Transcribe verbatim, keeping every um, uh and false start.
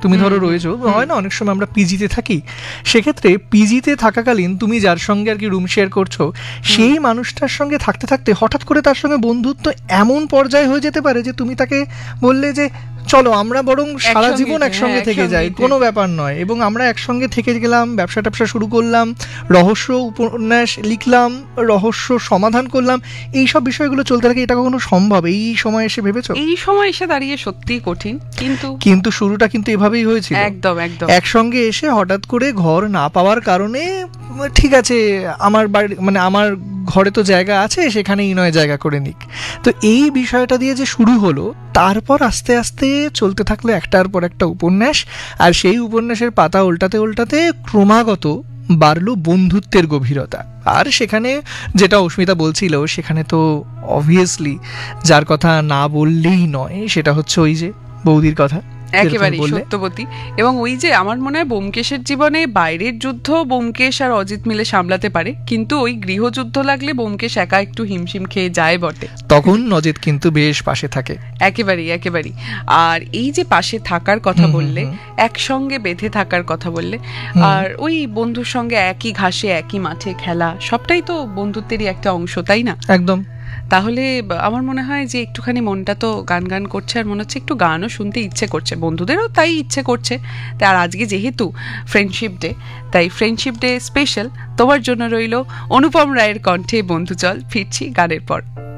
তুমি ধরো রয়েছো, হয় না অনেক সময় আমরা পিজিতে থাকি, সেক্ষেত্রে পিজিতে থাকাকালীন তুমি যার সঙ্গে আর কি রুম শেয়ার করছো, সেই মানুষটার সঙ্গে থাকতে থাকতে হঠাৎ করে তার সঙ্গে বন্ধুত্ব এমন পর্যায়ে হয়ে যেতে পারে যে তুমি তাকে বললে যে চলো আমরা বরং সারা জীবন একসঙ্গে থেকে যাই, কোনো ব্যাপার নয়, এবং আমরা একসঙ্গে থেকে গেলাম, ব্যবসা ট্যাবসা শুরু করলাম, রহস্য উপন্যাস লিখলাম, রহস্য সমাধান করলাম, এইসব বিষয়গুলো চলতে থাকে। এটা কখনো সম্ভব এই সময় এসে ভেবেছো? এই সময় এসে দাঁড়িয়ে সত্যিই কঠিন, কিন্তু কিন্তু শুরুটা কিন্তু এভাবেই হয়েছিল। একদম একদম একসঙ্গে এসে হঠাৎ করে ঘর না পাওয়ার কারণে ঠিক আছে আমার বাড়ি মানে আমার ঘরে তো জায়গা আছে, সেখানেই নয় জায়গা করে নিক। তো এই বিষয়টা দিয়ে যে শুরু হলো, তারপর আস্তে আস্তে চলতে থাকলো একটার পর একটা উপন্যাস, আর সেই উপন্যাসের পাতা উল্টাতে উল্টাতে ক্রমাগত বাড়লো বন্ধুত্বের গভীরতা। আর সেখানে যেটা অস্মিতা বলছিল, সেখানে তো অবভিয়াসলি যার কথা না বললেই নয়, সেটা হচ্ছে ওই যে বৌদির কথা, একেবারে সত্যবতী। এবং ওই যে আমার মনে হয় ব্যোমকেশের জীবনে বাইরের যুদ্ধ ব্যোমকেশ আর অজিত মিলে সামলাতে পারে, কিন্তু ওই গৃহযুদ্ধ লাগলে ব্যোমকেশ একা একটু হিমশিম খেয়ে যায় বটে, তখন অজিত কিন্তু বেশ পাশে থাকে। একেবারেই একেবারেই। আর এই যে পাশে থাকার কথা বললে, একসঙ্গে বেঁধে থাকার কথা বললে, আর ওই বন্ধুর সঙ্গে একই ঘাসে একই মাঠে খেলা, সবটাই তো বন্ধুত্বেরই একটা অংশ, তাই না? একদম। তাহলে আমার মনে হয় যে একটুখানি মনটা তো গান গান করছে, আর মনে হচ্ছে একটু গানও শুনতে ইচ্ছে করছে, বন্ধুদেরও তাই ইচ্ছে করছে। তাই আর আজকে যেহেতু ফ্রেন্ডশিপ ডে, তাই ফ্রেন্ডশিপ ডে স্পেশাল তোমার জন্য রইল অনুপম রায়ের কণ্ঠে বন্ধু চল। ফিরছি গানের পর।